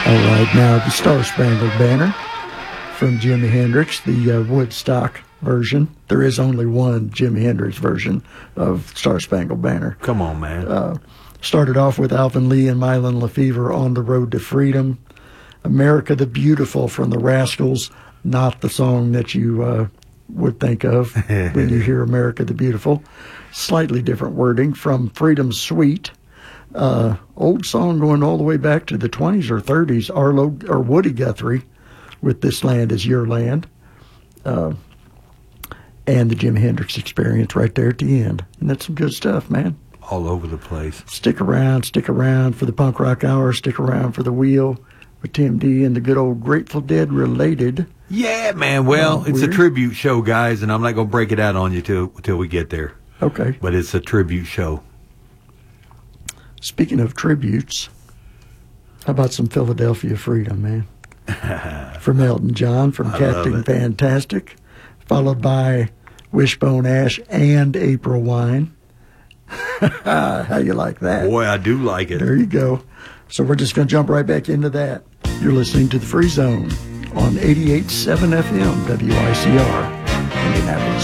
All right, now the Star Spangled Banner from Jimi Hendrix, the Woodstock version. There is only one Jimi Hendrix version of Star Spangled Banner. Come on, man. Started off with Alvin Lee and Mylon LeFevre, On the Road to Freedom. America the Beautiful from the Rascals, not the song that you would think of when you hear America the Beautiful. Slightly different wording from Freedom Suite. Old song going all the way back to the 20s or 30s. Woody Guthrie with This Land Is Your Land. And the Jimi Hendrix Experience right there at the end. And that's some good stuff, man. All over the place. Stick around for the Punk Rock Hour. Stick around for The Wheel with Tim D and the good old Grateful Dead related. Yeah, man. Well, it's a tribute show, guys, and I'm not going to break it out on you till we get there. Okay. But it's a tribute show. Speaking of tributes, how about some Philadelphia Freedom, man? From Elton John, from Captain Fantastic, followed by Wishbone Ash and April Wine. How you like that? Boy, I do like it. There you go. So we're just going to jump right back into that. You're listening to The Free Zone on 88.7 FM WICR, Indianapolis.